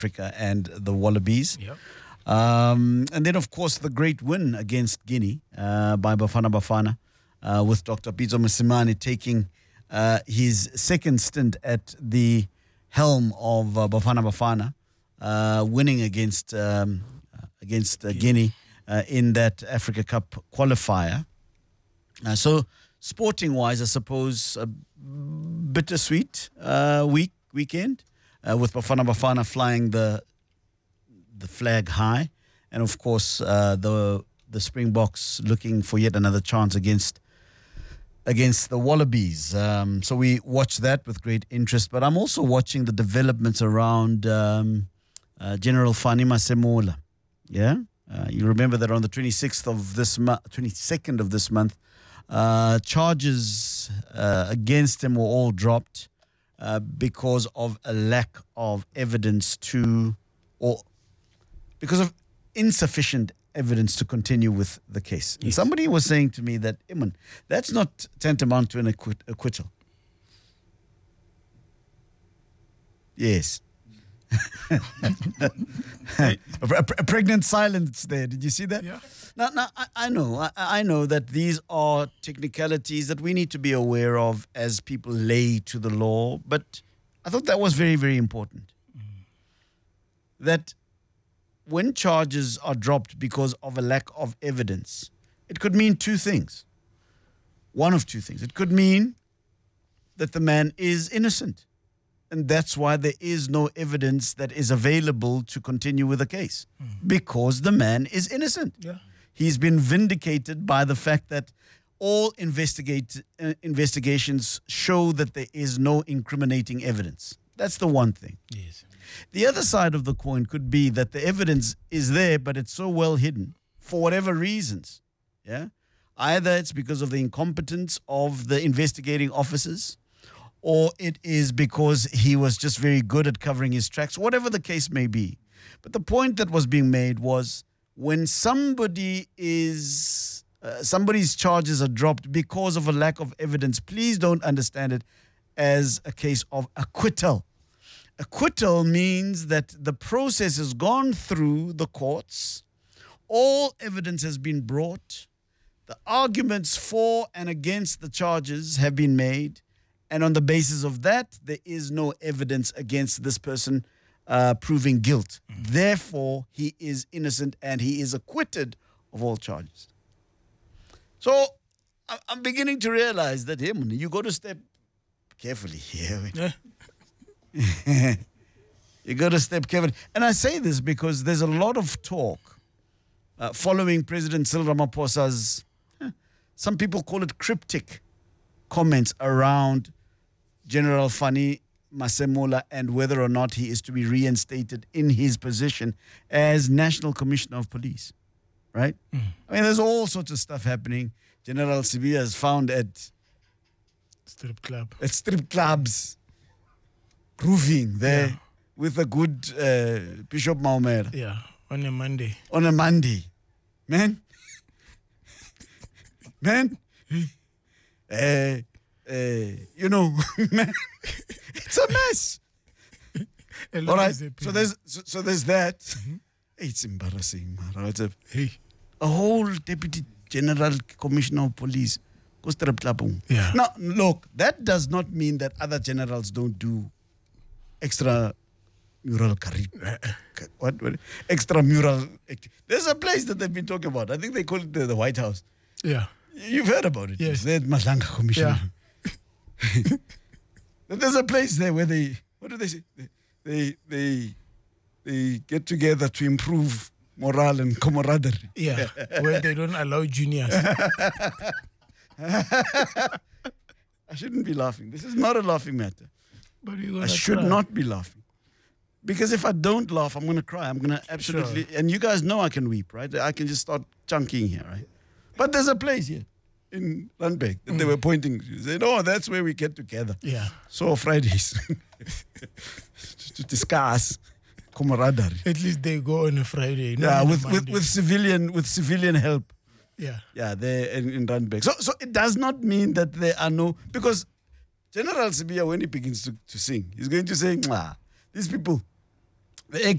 Africa and the Wallabies. Yep. And then, of course, the great win against Guinea by Bafana Bafana, with Dr. Pitso Mosimane taking his second stint at the helm of Bafana Bafana, winning against Guinea in that Africa Cup qualifier. So, sporting-wise, I suppose, a bittersweet weekend, with Bafana Bafana flying the flag high, and of course the Springboks looking for yet another chance against the Wallabies. So we watch that with great interest. But I'm also watching the developments around General Fani Masemola. Yeah, you remember that on the 22nd of this month, charges against him were all dropped because of a lack of evidence because of insufficient evidence to continue with the case. And somebody was saying to me that, Iman, that's not tantamount to an acquittal. Yes. a pregnant silence there. Did you see that? Yeah. Now I know that these are technicalities that we need to be aware of as people lay to the law, but I thought that was very, very important. That when charges are dropped because of a lack of evidence, it could mean two things. One of two things. It could mean that the man is innocent, and that's why there is no evidence that is available to continue with the case, because the man is innocent. Yeah. He's been vindicated by the fact that all investigations show that there is no incriminating evidence. That's the one thing. Yes. The other side of the coin could be that the evidence is there, but it's so well hidden for whatever reasons. Yeah. Either it's because of the incompetence of the investigating officers, or it is because he was just very good at covering his tracks, whatever the case may be. But the point that was being made was, when somebody's charges are dropped because of a lack of evidence, please don't understand it as a case of acquittal. Acquittal means that the process has gone through the courts, all evidence has been brought, the arguments for and against the charges have been made, and on the basis of that, there is no evidence against this person proving guilt. Therefore, he is innocent and he is acquitted of all charges. So I'm beginning to realize that, you got to step carefully here. Yeah. You got to step carefully. And I say this because there's a lot of talk following President Cyril Ramaphosa's, some people call it cryptic, comments around General Fani Masemola and whether or not he is to be reinstated in his position as National Commissioner of Police, right? I mean, there's all sorts of stuff happening. General Sibiya is found at Strip club. At strip clubs, proving there with a good Bishop Maumere. Yeah, on a Monday. On a Monday. Man. Man. Man, it's a mess. All right. So there's that. It's embarrassing, man. A whole Deputy General Commissioner of Police. Yeah. Now, look, that does not mean that other generals don't do extra mural what extra mural. There's a place that they've been talking about. I think they call it the White House. Yeah. You've heard about it. Yes. The Madlanga Commission. Yeah. There's a place there where what do they say? They get together to improve morale and camaraderie. Yeah, where they don't allow juniors. I shouldn't be laughing. This is not a laughing matter. But you're I should not be laughing. Because if I don't laugh, I'm going to cry. I'm going to absolutely... Sure. And you guys know I can weep, right? I can just start chunking here, right? But there's a place here in Randburg that they were pointing to. They said, oh, that's where we get together. Yeah. So Fridays. to discuss camaraderie. At least they go on a Friday. Yeah, with civilian help. Yeah. Yeah, they're in Randburg. So it does not mean that there are no... Because General Sibiya, when he begins to sing, he's going to say, these people, The